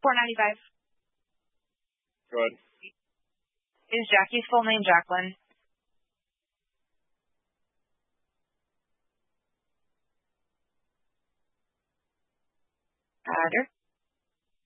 $4.95. Good. Is Jackie's full name Jacqueline? Heather?